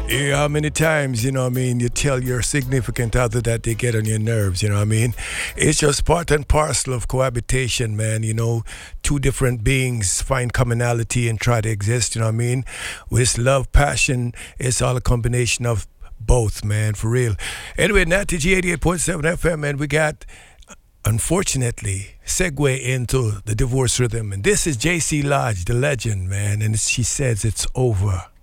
Yeah, how many times, you tell your significant other that they get on your nerves, you know what I mean? It's just part and parcel of cohabitation, man, two different beings find commonality and try to exist, you know what I mean? With love, passion, it's all a combination of both, man, for real. Anyway, Natty G 88.7 FM, and we got, unfortunately, segue into the divorce rhythm. And this is JC Lodge, the legend, man, and she says it's over.